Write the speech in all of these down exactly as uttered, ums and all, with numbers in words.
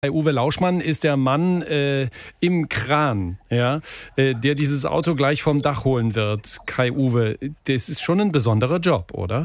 Kai-Uwe Lauschmann ist der Mann äh, im Kran, ja, äh, der dieses Auto gleich vom Dach holen wird. Kai-Uwe, das ist schon ein besonderer Job, oder?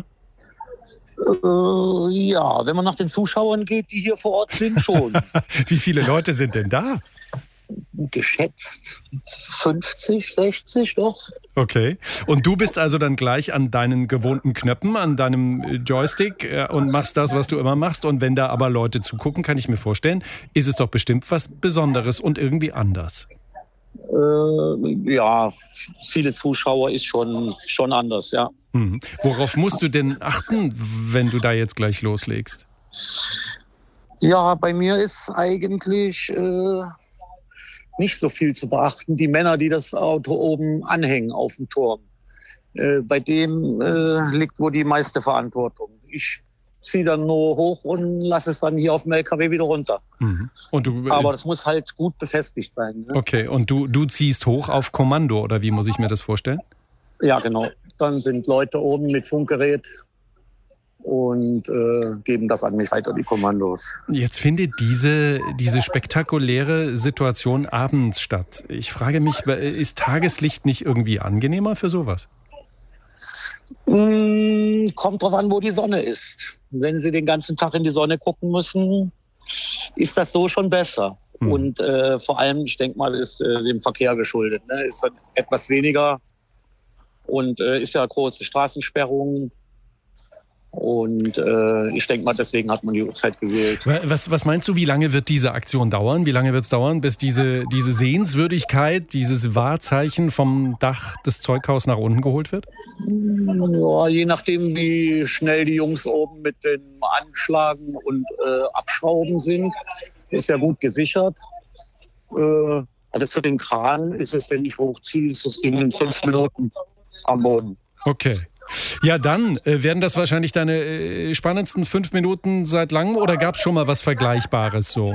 Äh, ja, wenn man nach den Zuschauern geht, die hier vor Ort sind, schon. Wie viele Leute sind denn da? Geschätzt fünfzig, sechzig doch. Okay. Und du bist also dann gleich an deinen gewohnten Knöpfen, an deinem Joystick äh, und machst das, was du immer machst. Und wenn da aber Leute zugucken, kann ich mir vorstellen, ist es doch bestimmt was Besonderes und irgendwie anders. Äh, ja, viele Zuschauer ist schon, schon anders, ja. Mhm. Worauf musst du denn achten, wenn du da jetzt gleich loslegst? Ja, bei mir ist eigentlich äh, nicht so viel zu beachten. Die Männer, die das Auto oben anhängen auf dem Turm, äh, bei dem äh, liegt wohl die meiste Verantwortung. Ich ziehe dann nur hoch und lasse es dann hier auf dem L K W wieder runter. Mhm. Und du, äh, Aber das muss halt gut befestigt sein. Ne? Okay, und du, du ziehst hoch auf Kommando, oder wie muss ich mir das vorstellen? Ja, genau. Dann sind Leute oben mit Funkgerät und äh, geben das an mich weiter, die Kommandos. Jetzt findet diese, diese spektakuläre Situation abends statt. Ich frage mich, ist Tageslicht nicht irgendwie angenehmer für sowas? Mm, kommt drauf an, wo die Sonne ist. Wenn Sie den ganzen Tag in die Sonne gucken müssen, ist das so schon besser. Hm. Und äh, vor allem, ich denke mal, ist äh, dem Verkehr geschuldet. Ne? Ist dann etwas weniger und äh, ist ja große Straßensperrung. Und äh, ich denke mal, deswegen hat man die Uhrzeit gewählt. Was, was meinst du, wie lange wird diese Aktion dauern? Wie lange wird es dauern, bis diese, diese Sehenswürdigkeit, dieses Wahrzeichen vom Dach des Zeughaus nach unten geholt wird? Ja, je nachdem, wie schnell die Jungs oben mit dem Anschlagen und äh, Abschrauben sind, ist ja gut gesichert. Äh, also für den Kran ist es, wenn ich hochziehe, ist es in fünf Minuten am Boden. Okay. Ja, dann äh, werden das wahrscheinlich deine äh, spannendsten fünf Minuten seit langem, oder gab es schon mal was Vergleichbares so?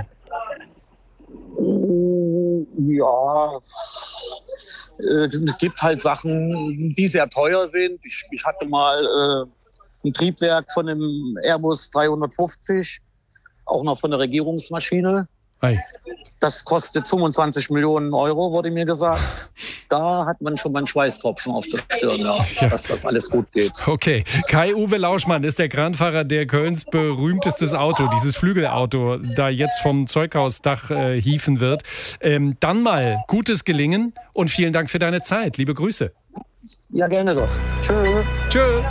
Ja, äh, es gibt halt Sachen, die sehr teuer sind. Ich, ich hatte mal äh, ein Triebwerk von einem Airbus dreihundertfünfzig, auch noch von der Regierungsmaschine. Ei. Das kostet fünfundzwanzig Millionen Euro, wurde mir gesagt. Da hat man schon mal einen Schweißtropfen auf der Stirn, ja, ja. Dass das alles gut geht. Okay, Kai-Uwe Lauschmann ist der Kranfahrer, der Kölns berühmtestes Auto, dieses Flügelauto, da jetzt vom Zeughausdach äh, hieven wird. Ähm, dann mal gutes Gelingen und vielen Dank für deine Zeit. Liebe Grüße. Ja, gerne doch. Tschö. Tschö.